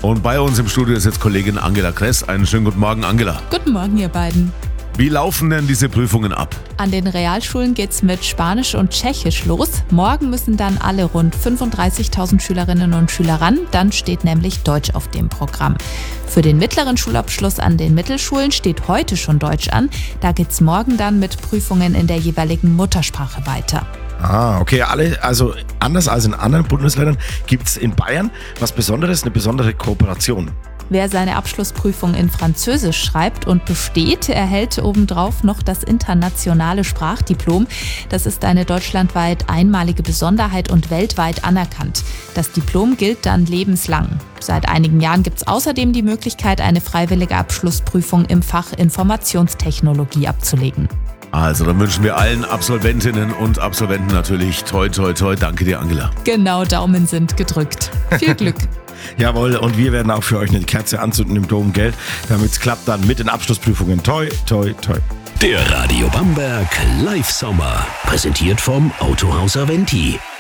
Und bei uns im Studio ist jetzt Kollegin Angela Kress. Einen schönen guten Morgen, Angela. Guten Morgen, ihr beiden. Wie laufen denn diese Prüfungen ab? An den Realschulen geht's mit Spanisch und Tschechisch los. Morgen müssen dann alle rund 35.000 Schülerinnen und Schüler ran. Dann steht nämlich Deutsch auf dem Programm. Für den mittleren Schulabschluss an den Mittelschulen steht heute schon Deutsch an. Da geht's morgen dann mit Prüfungen in der jeweiligen Muttersprache weiter. Okay, also anders als in anderen Bundesländern gibt es in Bayern was Besonderes, eine besondere Kooperation. Wer seine Abschlussprüfung in Französisch schreibt und besteht, erhält obendrauf noch das internationale Sprachdiplom. Das ist eine deutschlandweit einmalige Besonderheit und weltweit anerkannt. Das Diplom gilt dann lebenslang. Seit einigen Jahren gibt es außerdem die Möglichkeit, eine freiwillige Abschlussprüfung im Fach Informationstechnologie abzulegen. Also, dann wünschen wir allen Absolventinnen und Absolventen natürlich toi, toi, toi. Danke dir, Angela. Genau, Daumen sind gedrückt. Viel Glück. Jawohl, und wir werden auch für euch eine Kerze anzünden im Dom, gell? Damit es klappt dann mit den Abschlussprüfungen. Toi, toi, toi. Der Radio Bamberg Live Sommer. Präsentiert vom Autohaus Aventi.